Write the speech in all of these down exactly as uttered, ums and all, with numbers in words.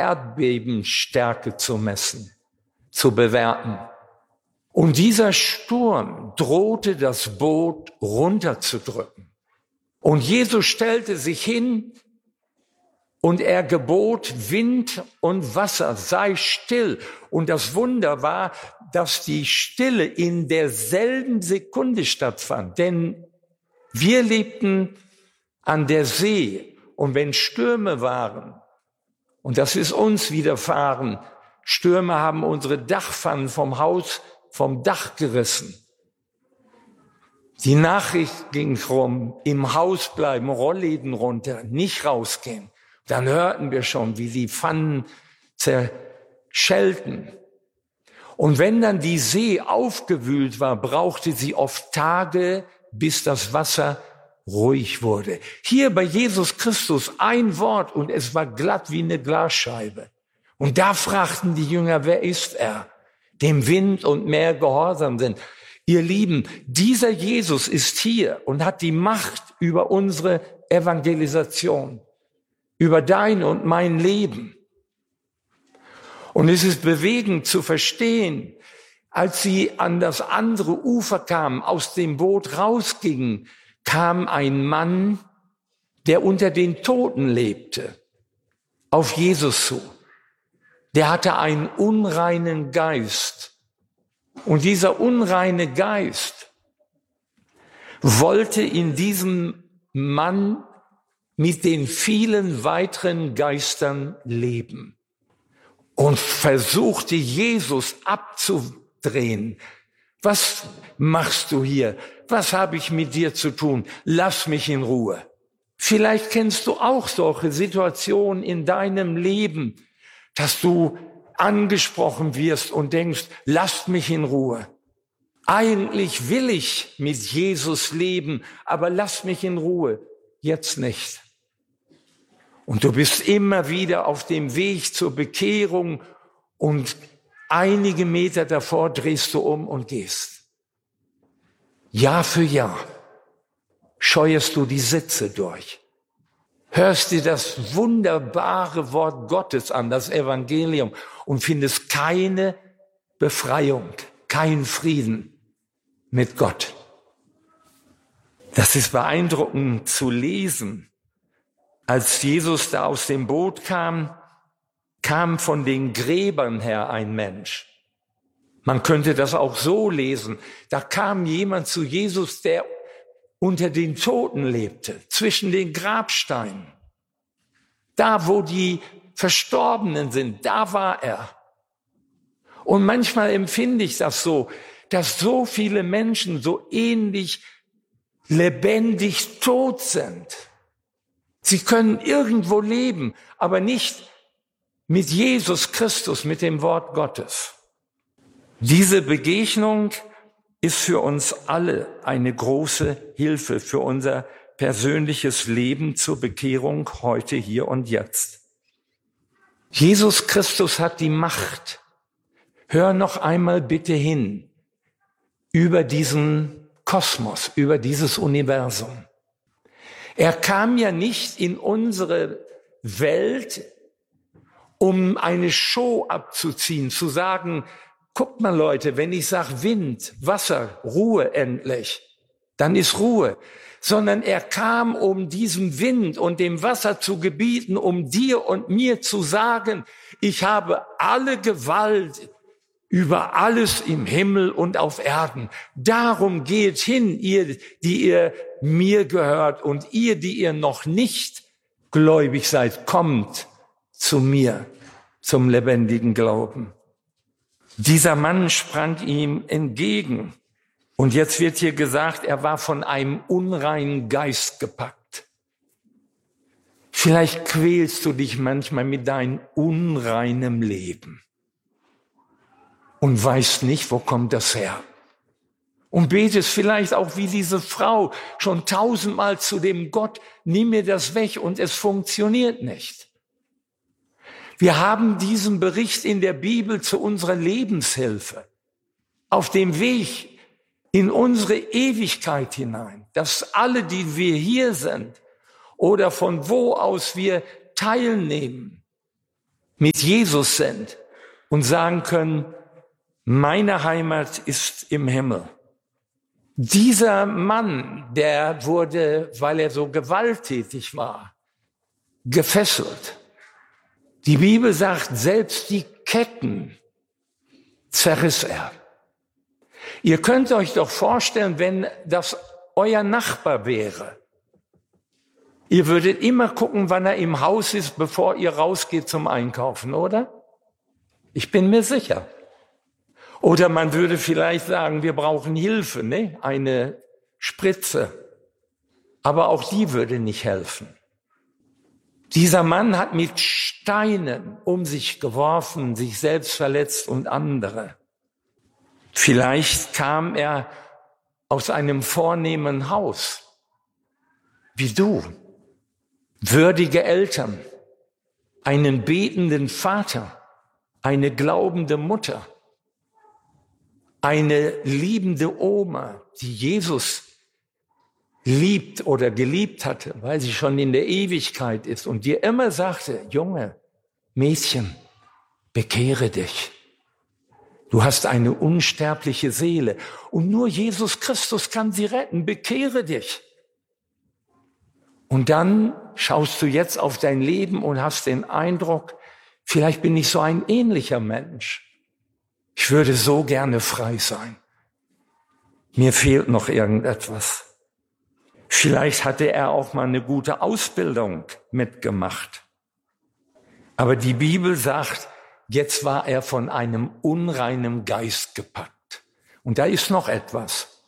Erdbebenstärke zu messen, zu bewerten. Und dieser Sturm drohte das Boot runterzudrücken. Und Jesus stellte sich hin und er gebot, Wind und Wasser, sei still. Und das Wunder war, dass die Stille in derselben Sekunde stattfand. Denn wir lebten an der See. Und wenn Stürme waren, und das ist uns widerfahren, Stürme haben unsere Dachpfannen vom Haus, vom Dach gerissen. Die Nachricht ging rum, im Haus bleiben, Rollläden runter, nicht rausgehen. Dann hörten wir schon, wie die Pfannen zerschellten. Und wenn dann die See aufgewühlt war, brauchte sie oft Tage, bis das Wasser ruhig wurde. Hier bei Jesus Christus ein Wort und es war glatt wie eine Glasscheibe. Und da fragten die Jünger, wer ist er, dem Wind und Meer gehorsam sind? Ihr Lieben, dieser Jesus ist hier und hat die Macht über unsere Evangelisation, über dein und mein Leben. Und es ist bewegend zu verstehen, als sie an das andere Ufer kamen, aus dem Boot rausgingen, kam ein Mann, der unter den Toten lebte, auf Jesus zu. Der hatte einen unreinen Geist. Und dieser unreine Geist wollte in diesem Mann mit den vielen weiteren Geistern leben und versuchte Jesus abzudrehen. Was machst du hier? Was habe ich mit dir zu tun? Lass mich in Ruhe. Vielleicht kennst du auch solche Situationen in deinem Leben, dass du angesprochen wirst und denkst, lasst mich in Ruhe. Eigentlich will ich mit Jesus leben, aber lass mich in Ruhe. Jetzt nicht. Und du bist immer wieder auf dem Weg zur Bekehrung und einige Meter davor drehst du um und gehst. Jahr für Jahr scheuerst du die Sitze durch. Hörst dir das wunderbare Wort Gottes an, das Evangelium, und findest keine Befreiung, keinen Frieden mit Gott. Das ist beeindruckend zu lesen. Als Jesus da aus dem Boot kam, kam von den Gräbern her ein Mensch. Man könnte das auch so lesen. Da kam jemand zu Jesus, der unter den Toten lebte, zwischen den Grabsteinen. Da, wo die Verstorbenen sind, da war er. Und manchmal empfinde ich das so, dass so viele Menschen so ähnlich lebendig tot sind. Sie können irgendwo leben, aber nicht mit Jesus Christus, mit dem Wort Gottes. Diese Begegnung ist für uns alle eine große Hilfe für unser persönliches Leben zur Bekehrung heute, hier und jetzt. Jesus Christus hat die Macht. Hör noch einmal bitte hin über diesen Kosmos, über dieses Universum. Er kam ja nicht in unsere Welt, um eine Show abzuziehen, zu sagen, guckt mal Leute, wenn ich sage Wind, Wasser, Ruhe endlich, dann ist Ruhe. Sondern er kam, um diesem Wind und dem Wasser zu gebieten, um dir und mir zu sagen, ich habe alle Gewalt über alles im Himmel und auf Erden. Darum geht hin, ihr, die ihr mir gehört, und ihr, die ihr noch nicht gläubig seid, kommt zu mir, zum lebendigen Glauben. Dieser Mann sprang ihm entgegen. Und jetzt wird hier gesagt, er war von einem unreinen Geist gepackt. Vielleicht quälst du dich manchmal mit deinem unreinem Leben und weißt nicht, wo kommt das her. Und betest vielleicht auch wie diese Frau schon tausendmal zu dem Gott, nimm mir das weg, und es funktioniert nicht. Wir haben diesen Bericht in der Bibel zu unserer Lebenshilfe auf dem Weg in unsere Ewigkeit hinein, dass alle, die wir hier sind oder von wo aus wir teilnehmen, mit Jesus sind und sagen können, meine Heimat ist im Himmel. Dieser Mann, der wurde, weil er so gewalttätig war, gefesselt. Die Bibel sagt, selbst die Ketten zerriss er. Ihr könnt euch doch vorstellen, wenn das euer Nachbar wäre. Ihr würdet immer gucken, wann er im Haus ist, bevor ihr rausgeht zum Einkaufen, oder? Ich bin mir sicher. Oder man würde vielleicht sagen, wir brauchen Hilfe, ne? Eine Spritze. Aber auch die würde nicht helfen. Dieser Mann hat mit Steinen um sich geworfen, sich selbst verletzt und andere. Vielleicht kam er aus einem vornehmen Haus, wie du, würdige Eltern, einen betenden Vater, eine glaubende Mutter, eine liebende Oma, die Jesus liebt oder geliebt hatte, weil sie schon in der Ewigkeit ist und dir immer sagte, Junge, Mädchen, bekehre dich. Du hast eine unsterbliche Seele und nur Jesus Christus kann sie retten. Bekehre dich. Und dann schaust du jetzt auf dein Leben und hast den Eindruck, vielleicht bin ich so ein ähnlicher Mensch. Ich würde so gerne frei sein. Mir fehlt noch irgendetwas. Vielleicht hatte er auch mal eine gute Ausbildung mitgemacht. Aber die Bibel sagt, jetzt war er von einem unreinen Geist gepackt. Und da ist noch etwas,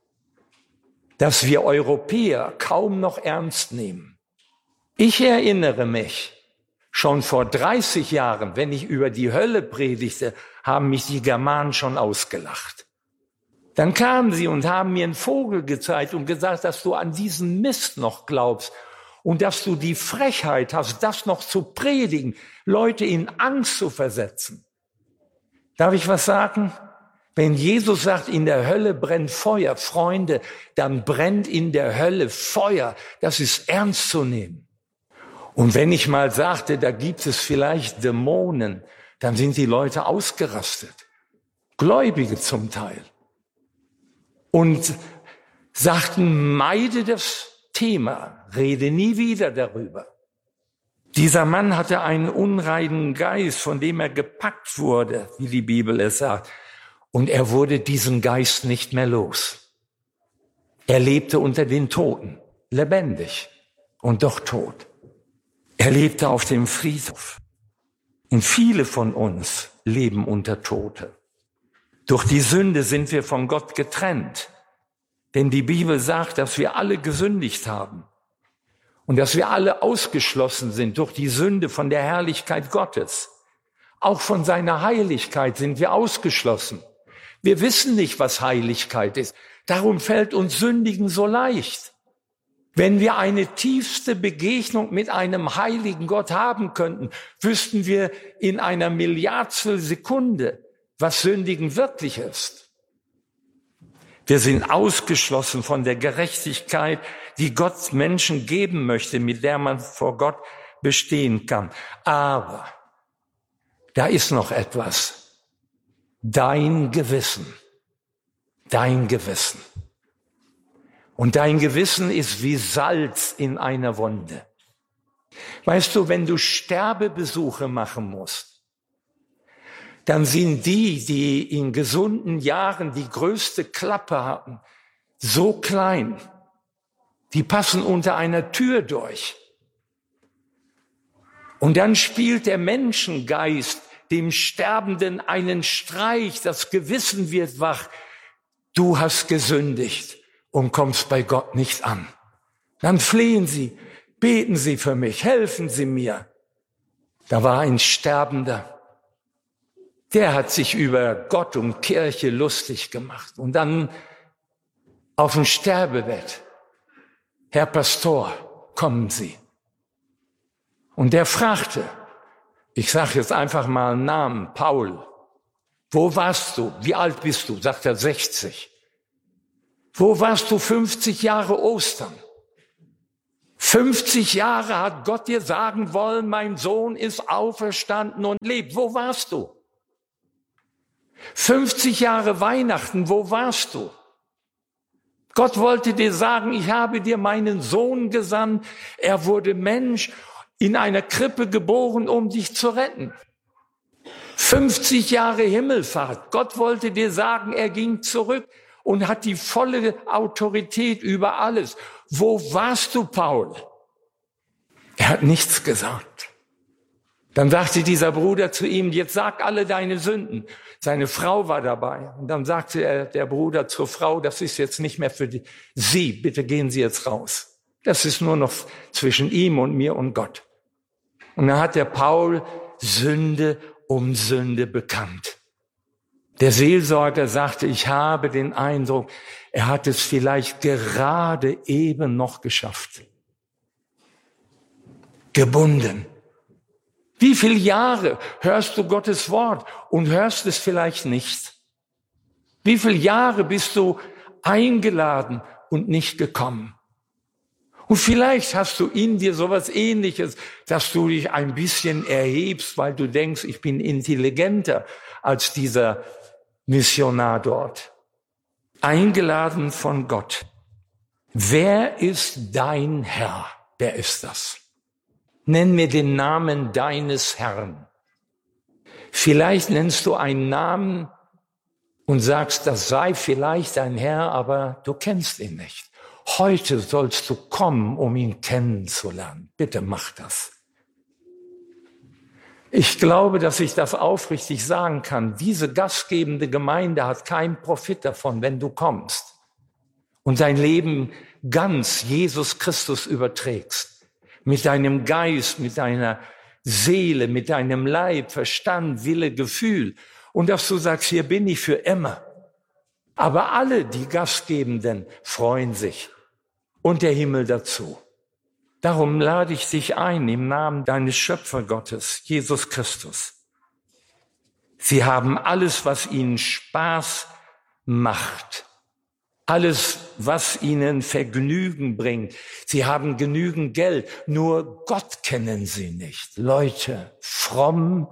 das wir Europäer kaum noch ernst nehmen. Ich erinnere mich, schon vor dreißig Jahren, wenn ich über die Hölle predigte, haben mich die Germanen schon ausgelacht. Dann kamen sie und haben mir einen Vogel gezeigt und gesagt, dass du an diesen Mist noch glaubst und dass du die Frechheit hast, das noch zu predigen, Leute in Angst zu versetzen. Darf ich was sagen? Wenn Jesus sagt, in der Hölle brennt Feuer, Freunde, dann brennt in der Hölle Feuer. Das ist ernst zu nehmen. Und wenn ich mal sagte, da gibt es vielleicht Dämonen, dann sind die Leute ausgerastet. Gläubige zum Teil. Und sagten, meide das Thema, rede nie wieder darüber. Dieser Mann hatte einen unreinen Geist, von dem er gepackt wurde, wie die Bibel es sagt. Und er wurde diesen Geist nicht mehr los. Er lebte unter den Toten, lebendig und doch tot. Er lebte auf dem Friedhof. Und viele von uns leben unter Tote. Durch die Sünde sind wir von Gott getrennt. Denn die Bibel sagt, dass wir alle gesündigt haben. Und dass wir alle ausgeschlossen sind durch die Sünde von der Herrlichkeit Gottes. Auch von seiner Heiligkeit sind wir ausgeschlossen. Wir wissen nicht, was Heiligkeit ist. Darum fällt uns Sündigen so leicht. Wenn wir eine tiefste Begegnung mit einem heiligen Gott haben könnten, wüssten wir in einer Milliardstel Sekunde, was Sündigen wirklich ist. Wir sind ausgeschlossen von der Gerechtigkeit, die Gott Menschen geben möchte, mit der man vor Gott bestehen kann. Aber da ist noch etwas. Dein Gewissen. Dein Gewissen. Und dein Gewissen ist wie Salz in einer Wunde. Weißt du, wenn du Sterbebesuche machen musst, dann sind die, die in gesunden Jahren die größte Klappe hatten, so klein. Die passen unter einer Tür durch. Und dann spielt der Menschengeist dem Sterbenden einen Streich, das Gewissen wird wach. Du hast gesündigt und kommst bei Gott nicht an. Dann flehen sie, beten sie für mich, helfen sie mir. Da war ein Sterbender, der hat sich über Gott und Kirche lustig gemacht. Und dann auf dem Sterbebett, Herr Pastor, kommen Sie. Und der fragte, ich sage jetzt einfach mal einen Namen, Paul, wo warst du? Wie alt bist du? Sagt er, sechzig. Wo warst du fünfzig Jahre Ostern? fünfzig Jahre hat Gott dir sagen wollen, mein Sohn ist auferstanden und lebt. Wo warst du? fünfzig Jahre Weihnachten, wo warst du? Gott wollte dir sagen, ich habe dir meinen Sohn gesandt. Er wurde Mensch, in einer Krippe geboren, um dich zu retten. fünfzig Jahre Himmelfahrt. Gott wollte dir sagen, er ging zurück und hat die volle Autorität über alles. Wo warst du, Paul? Er hat nichts gesagt. Dann sagte dieser Bruder zu ihm, jetzt sag alle deine Sünden. Seine Frau war dabei. Und dann sagte er, der Bruder zur Frau, das ist jetzt nicht mehr für die, Sie, bitte gehen Sie jetzt raus. Das ist nur noch zwischen ihm und mir und Gott. Und dann hat der Paul Sünde um Sünde bekannt. Der Seelsorger sagte, ich habe den Eindruck, er hat es vielleicht gerade eben noch geschafft. Gebunden. Wie viele Jahre hörst du Gottes Wort und hörst es vielleicht nicht? Wie viele Jahre bist du eingeladen und nicht gekommen? Und vielleicht hast du in dir sowas Ähnliches, dass du dich ein bisschen erhebst, weil du denkst, ich bin intelligenter als dieser Missionar dort. Eingeladen von Gott. Wer ist dein Herr? Wer ist das? Nenn mir den Namen deines Herrn. Vielleicht nennst du einen Namen und sagst, das sei vielleicht dein Herr, aber du kennst ihn nicht. Heute sollst du kommen, um ihn kennenzulernen. Bitte mach das. Ich glaube, dass ich das aufrichtig sagen kann. Diese gastgebende Gemeinde hat keinen Profit davon, wenn du kommst und dein Leben ganz Jesus Christus überträgst. Mit deinem Geist, mit deiner Seele, mit deinem Leib, Verstand, Wille, Gefühl. Und dass du sagst, hier bin ich für immer. Aber alle, die Gastgebenden, freuen sich. Und der Himmel dazu. Darum lade ich dich ein im Namen deines Schöpfergottes, Jesus Christus. Sie haben alles, was ihnen Spaß macht. Alles, was ihnen Vergnügen bringt. Sie haben genügend Geld, nur Gott kennen sie nicht. Leute, fromm,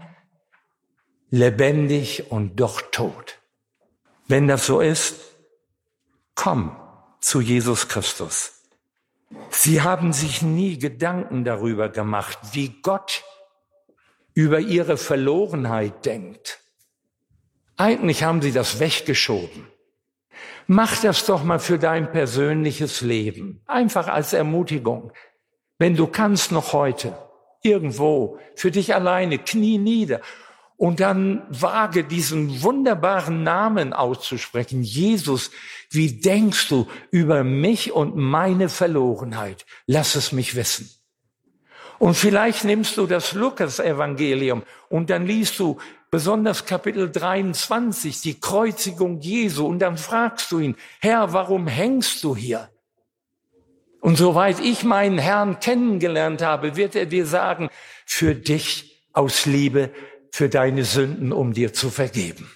lebendig und doch tot. Wenn das so ist, komm zu Jesus Christus. Sie haben sich nie Gedanken darüber gemacht, wie Gott über ihre Verlorenheit denkt. Eigentlich haben sie das weggeschoben. Mach das doch mal für dein persönliches Leben. Einfach als Ermutigung. Wenn du kannst noch heute, irgendwo, für dich alleine, knie nieder und dann wage diesen wunderbaren Namen auszusprechen. Jesus, wie denkst du über mich und meine Verlorenheit? Lass es mich wissen. Und vielleicht nimmst du das Lukas-Evangelium und dann liest du besonders Kapitel dreiundzwanzig, die Kreuzigung Jesu, und dann fragst du ihn, Herr, warum hängst du hier? Und soweit ich meinen Herrn kennengelernt habe, wird er dir sagen, für dich aus Liebe, für deine Sünden, um dir zu vergeben.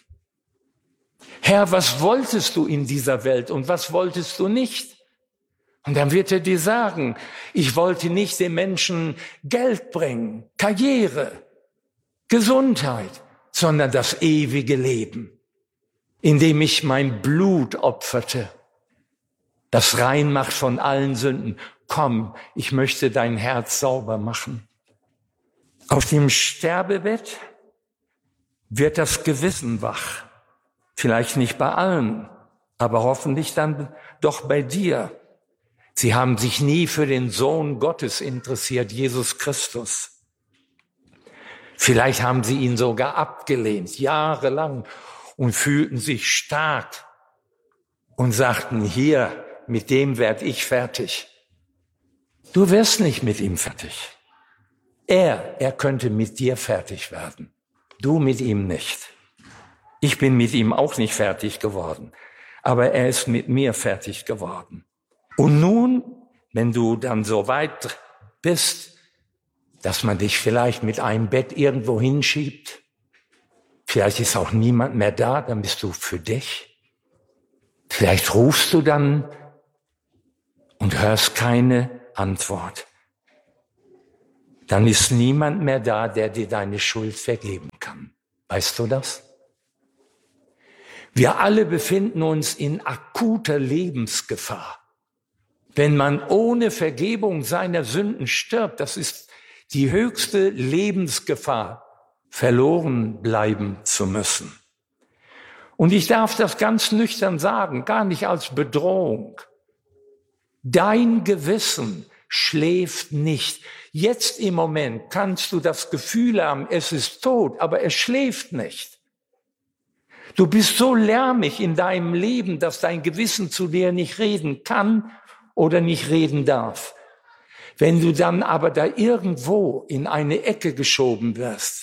Herr, was wolltest du in dieser Welt und was wolltest du nicht? Und dann wird er dir sagen, ich wollte nicht den Menschen Geld bringen, Karriere, Gesundheit, sondern das ewige Leben, indem ich mein Blut opferte, das rein macht von allen Sünden. Komm, ich möchte dein Herz sauber machen. Auf dem Sterbebett wird das Gewissen wach. Vielleicht nicht bei allen, aber hoffentlich dann doch bei dir. Sie haben sich nie für den Sohn Gottes interessiert, Jesus Christus. Vielleicht haben sie ihn sogar abgelehnt, jahrelang, und fühlten sich stark und sagten, hier, mit dem werd ich fertig. Du wirst nicht mit ihm fertig. Er, er könnte mit dir fertig werden. Du mit ihm nicht. Ich bin mit ihm auch nicht fertig geworden, aber er ist mit mir fertig geworden. Und nun, wenn du dann so weit bist, dass man dich vielleicht mit einem Bett irgendwo hinschiebt, vielleicht ist auch niemand mehr da, dann bist du für dich. Vielleicht rufst du dann und hörst keine Antwort. dann ist niemand mehr da, der dir deine Schuld vergeben kann. Weißt du das? Wir alle befinden uns in akuter Lebensgefahr. Wenn man ohne Vergebung seiner Sünden stirbt, das ist die höchste Lebensgefahr, verloren bleiben zu müssen. Und ich darf das ganz nüchtern sagen, gar nicht als Bedrohung. Dein Gewissen schläft nicht. Jetzt im Moment kannst du das Gefühl haben, es ist tot, aber es schläft nicht. Du bist so lärmig in deinem Leben, dass dein Gewissen zu dir nicht reden kann oder nicht reden darf. Wenn du dann aber da irgendwo in eine Ecke geschoben wirst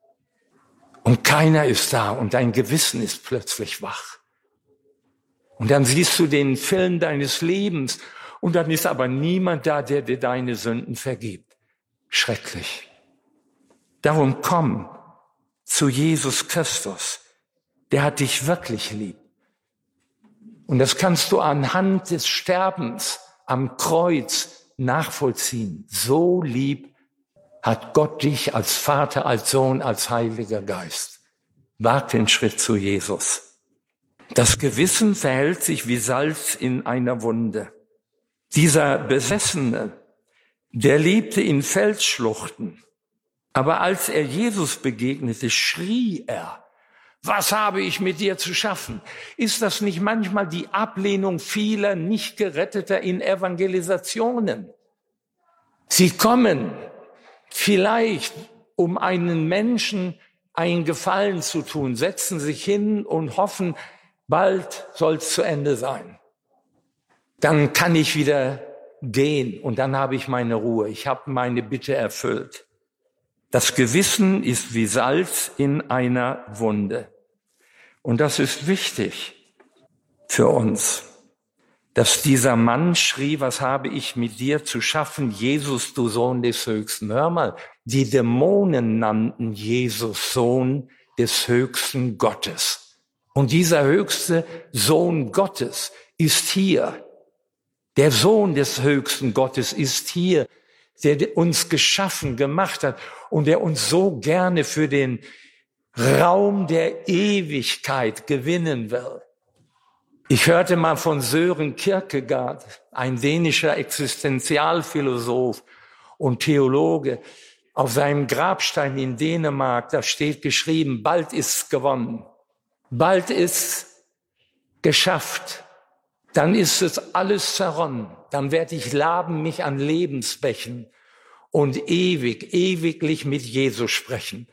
und keiner ist da und dein Gewissen ist plötzlich wach. Und dann siehst du den Film deines Lebens und dann ist aber niemand da, der dir deine Sünden vergibt. Schrecklich. Darum komm zu Jesus Christus. Der hat dich wirklich lieb. Und das kannst du anhand des Sterbens am Kreuz nachvollziehen. So lieb hat Gott dich als Vater, als Sohn, als Heiliger Geist. Wag den Schritt zu Jesus. Das Gewissen verhält sich wie Salz in einer Wunde. Dieser Besessene, der lebte in Felsschluchten. Aber als er Jesus begegnete, schrie er: Was habe ich mit dir zu schaffen? Ist das nicht manchmal die Ablehnung vieler Nicht-Geretteter in Evangelisationen? Sie kommen vielleicht, um einen Menschen einen Gefallen zu tun, setzen sich hin und hoffen, bald soll es zu Ende sein. Dann kann ich wieder gehen und dann habe ich meine Ruhe. Ich habe meine Bitte erfüllt. Das Gewissen ist wie Salz in einer Wunde. Und das ist wichtig für uns, dass dieser Mann schrie: Was habe ich mit dir zu schaffen, Jesus, du Sohn des Höchsten? Hör mal, die Dämonen nannten Jesus Sohn des höchsten Gottes. Und dieser höchste Sohn Gottes ist hier. Der Sohn des höchsten Gottes ist hier, der uns geschaffen, gemacht hat und der uns so gerne für den Raum der Ewigkeit gewinnen will. Ich hörte mal von Søren Kierkegaard, ein dänischer Existenzialphilosoph und Theologe. Auf seinem Grabstein in Dänemark, da steht geschrieben: Bald ist's gewonnen, bald ist's geschafft. Dann ist es alles zerronnen. Dann werde ich laben mich an Lebensbächen und ewig, ewiglich mit Jesus sprechen.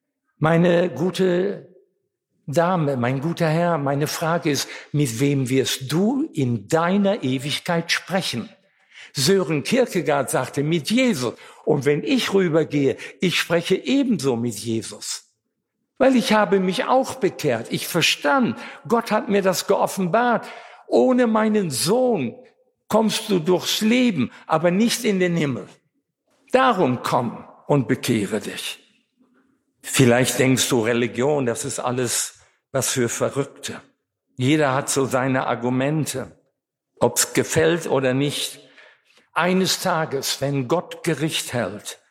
Meine gute Dame, mein guter Herr, meine Frage ist: Mit wem wirst du in deiner Ewigkeit sprechen? Søren Kierkegaard sagte: Mit Jesus. Und wenn ich rübergehe, ich spreche ebenso mit Jesus. Weil ich habe mich auch bekehrt. Ich verstand, Gott hat mir das geoffenbart. Ohne meinen Sohn kommst du durchs Leben, aber nicht in den Himmel. Darum komm und bekehre dich. Vielleicht denkst du, Religion, das ist alles was für Verrückte. Jeder hat so seine Argumente, ob's gefällt oder nicht. Eines Tages, wenn Gott Gericht hält,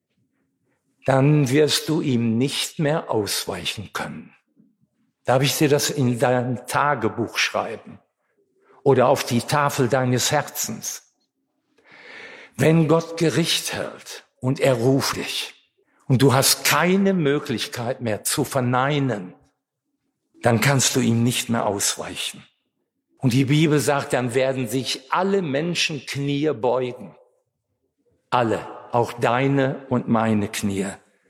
dann wirst du ihm nicht mehr ausweichen können. Darf ich dir das in dein Tagebuch schreiben? Oder auf die Tafel deines Herzens. Wenn Gott Gericht hält und er ruft dich und du hast keine Möglichkeit mehr zu verneinen, dann kannst du ihm nicht mehr ausweichen. Und die Bibel sagt, dann werden sich alle Menschen Knie beugen. Alle, auch deine und meine Knie.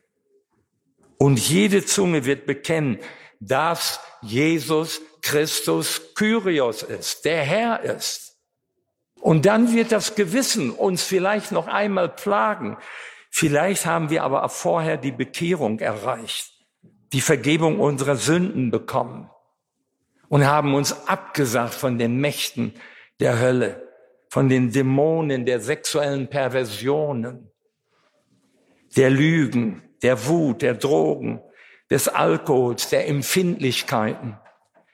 Und jede Zunge wird bekennen, dass Jesus Christus Kyrios ist, der Herr ist. Und dann wird das Gewissen uns vielleicht noch einmal plagen. Vielleicht haben wir aber auch vorher die Bekehrung erreicht, die Vergebung unserer Sünden bekommen und haben uns abgesagt von den Mächten der Hölle, von den Dämonen der sexuellen Perversionen, der Lügen, der Wut, der Drogen, des Alkohols, der Empfindlichkeiten,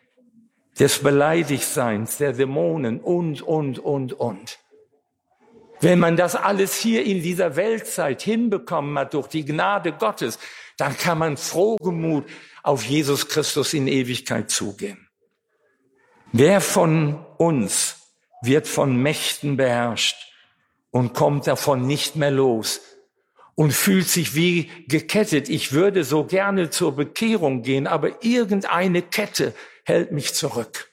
des Beleidigtseins, der Dämonen und, und, und, und. Wenn man das alles hier in dieser Weltzeit hinbekommen hat durch die Gnade Gottes, dann kann man frohgemut auf Jesus Christus in Ewigkeit zugehen. Wer von uns wird von Mächten beherrscht und kommt davon nicht mehr los und fühlt sich wie gekettet? Ich würde so gerne zur Bekehrung gehen, aber irgendeine Kette hält mich zurück.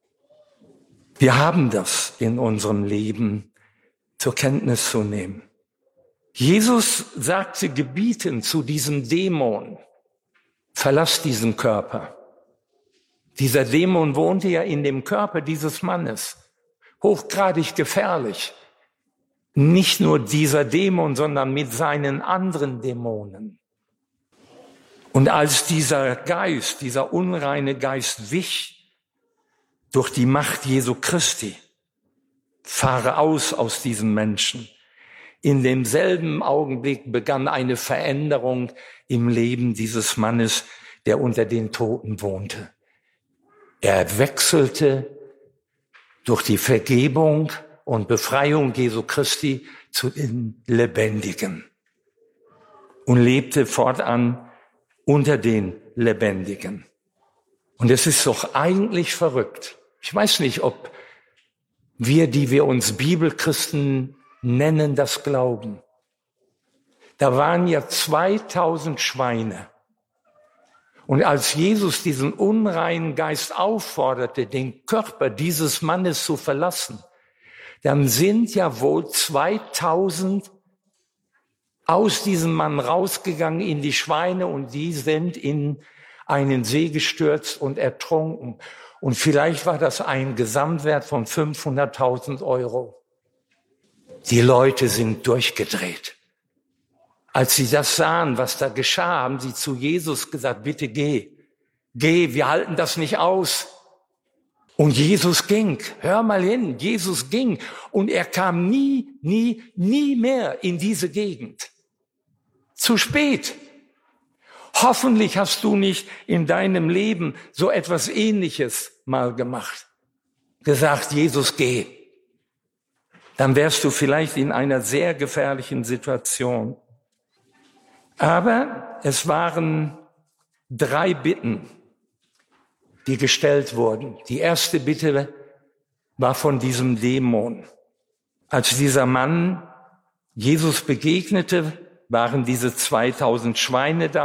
Wir haben das in unserem Leben zur Kenntnis zu nehmen. Jesus sagte gebietend zu diesem Dämon: Verlass diesen Körper. Dieser Dämon wohnte ja in dem Körper dieses Mannes. Hochgradig gefährlich. Nicht nur dieser Dämon, sondern mit seinen anderen Dämonen. Und als dieser Geist, dieser unreine Geist wich durch die Macht Jesu Christi, fahre aus aus diesem Menschen. In demselben Augenblick begann eine Veränderung im Leben dieses Mannes, der unter den Toten wohnte. Er wechselte durch die Vergebung und Befreiung Jesu Christi zu den Lebendigen und lebte fortan unter den Lebendigen. Und es ist doch eigentlich verrückt. Ich weiß nicht, ob wir, die wir uns Bibelchristen nennen, das glauben. Da waren ja zweitausend Schweine. Und als Jesus diesen unreinen Geist aufforderte, den Körper dieses Mannes zu verlassen, dann sind ja wohl zweitausend aus diesem Mann rausgegangen in die Schweine und die sind in einen See gestürzt und ertrunken. Und vielleicht war das ein Gesamtwert von fünfhunderttausend Euro. Die Leute sind durchgedreht. Als sie das sahen, was da geschah, haben sie zu Jesus gesagt: Bitte geh, geh, wir halten das nicht aus. Und Jesus ging, hör mal hin, Jesus ging und er kam nie, nie, nie mehr in diese Gegend. Zu spät. Hoffentlich hast du nicht in deinem Leben so etwas Ähnliches mal gemacht. Gesagt: Jesus, geh. Dann wärst du vielleicht in einer sehr gefährlichen Situation. Aber es waren drei Bitten, die gestellt wurden. Die erste Bitte war von diesem Dämon. Als dieser Mann Jesus begegnete, waren diese zweitausend Schweine da